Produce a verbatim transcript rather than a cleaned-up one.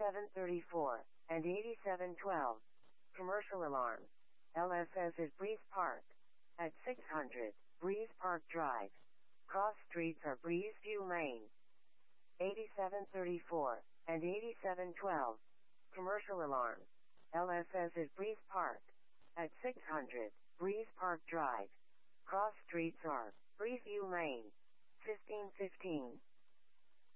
eighty-seven thirty-four, and eighty-seven twelve. Commercial alarm. L S S is Breeze Park. At six hundred, Breeze Park Drive. Cross streets are Breezeview Lane. eighty-seven thirty-four, and eighty-seven twelve. Commercial alarm. L S S is Breeze Park. At six hundred, Breeze Park Drive. Cross streets are Breezeview Lane. fifteen fifteen.